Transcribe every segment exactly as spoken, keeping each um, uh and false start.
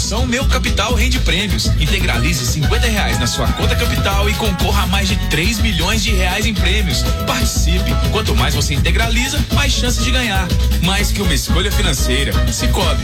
Promoção Meu Capital Rende Prêmios. Integralize cinquenta reais na sua conta capital e concorra a mais de três milhões de reais em prêmios. Participe. Quanto mais você integraliza, mais chances de ganhar. Mais que uma escolha financeira. Sicoob.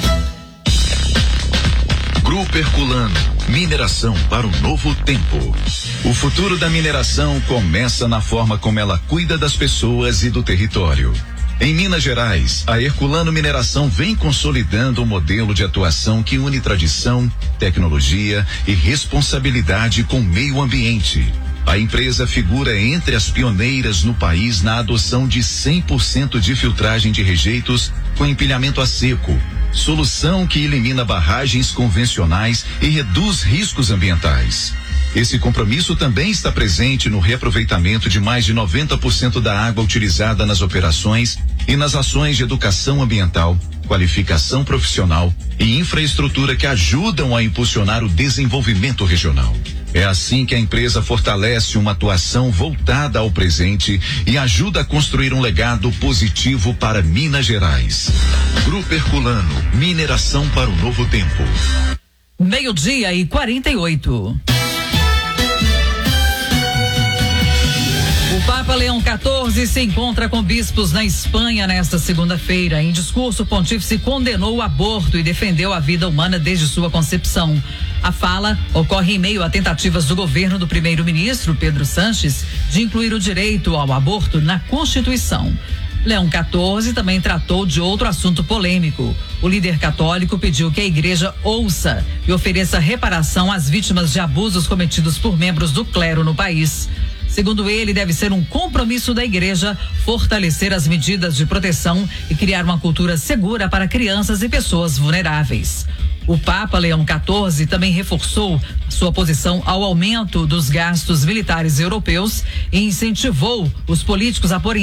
Grupo Herculano, mineração para um novo tempo. O futuro da mineração começa na forma como ela cuida das pessoas e do território. Em Minas Gerais, a Herculano Mineração vem consolidando um modelo de atuação que une tradição, tecnologia e responsabilidade com o meio ambiente. A empresa figura entre as pioneiras no país na adoção de cem por cento de filtragem de rejeitos com empilhamento a seco, solução que elimina barragens convencionais e reduz riscos ambientais. Esse compromisso também está presente no reaproveitamento de mais de noventa por cento da água utilizada nas operações e nas ações de educação ambiental, qualificação profissional e infraestrutura que ajudam a impulsionar o desenvolvimento regional. É assim que a empresa fortalece uma atuação voltada ao presente e ajuda a construir um legado positivo para Minas Gerais. Grupo Herculano, mineração para o novo tempo. Meio-dia e quarenta e oito. O Papa Leão quatorze se encontra com bispos na Espanha nesta segunda-feira. Em discurso, o pontífice condenou o aborto e defendeu a vida humana desde sua concepção. A fala ocorre em meio a tentativas do governo do primeiro-ministro, Pedro Sánchez, de incluir o direito ao aborto na Constituição. Leão quatorze também tratou de outro assunto polêmico. O líder católico pediu que a igreja ouça e ofereça reparação às vítimas de abusos cometidos por membros do clero no país. Segundo ele, deve ser um compromisso da igreja fortalecer as medidas de proteção e criar uma cultura segura para crianças e pessoas vulneráveis. O Papa Leão quatorze também reforçou sua posição ao aumento dos gastos militares europeus e incentivou os políticos a porem